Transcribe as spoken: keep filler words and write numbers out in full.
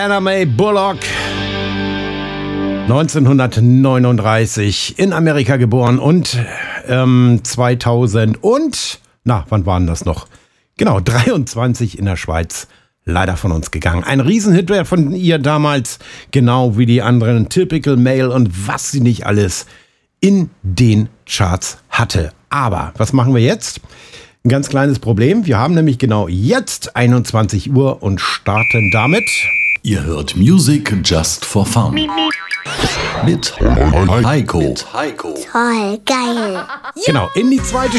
Anna Mae Bullock, neunzehnhundertneununddreißig in Amerika geboren und ähm, zweitausend und, na, wann waren das noch? Genau, dreiundzwanzig in der Schweiz leider von uns gegangen. Ein Riesenhit wäre von ihr damals, genau wie die anderen Typical Male und was sie nicht alles in den Charts hatte. Aber was machen wir jetzt? Ein ganz kleines Problem. Wir haben nämlich genau jetzt einundzwanzig Uhr und starten damit. Ihr hört Music Just for Fun. Mit Heiko. Mit Heiko. Toll, geil. Genau, in die zweite